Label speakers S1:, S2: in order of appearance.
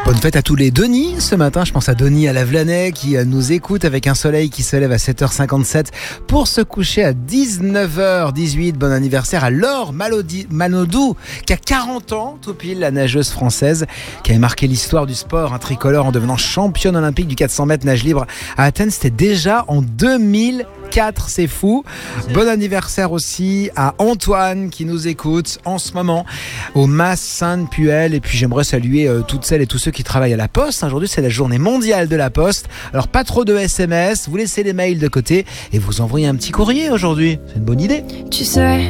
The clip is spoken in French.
S1: Bonne fête à tous les Denis ce matin. Je pense à Denis à Lavelanet qui nous écoute avec un soleil qui se lève à 7h57 pour se coucher à 19h18. Bon anniversaire à Laure Manodou qui a 40 ans, tout pile, la nageuse française qui avait marqué l'histoire du sport, un tricolore en devenant championne olympique du 400 mètres nage libre à Athènes. C'était déjà en 2004, c'est fou. Bon anniversaire aussi à Antoine qui nous écoute en ce moment au Mas Sainte-Puelle. Et puis j'aimerais saluer toutes celles et tous ceux qui travaillent à la Poste. Aujourd'hui, c'est la journée mondiale de la Poste. Alors, pas trop de SMS, vous laissez les mails de côté et vous envoyez un petit courrier aujourd'hui. C'est une bonne idée.
S2: Tu sais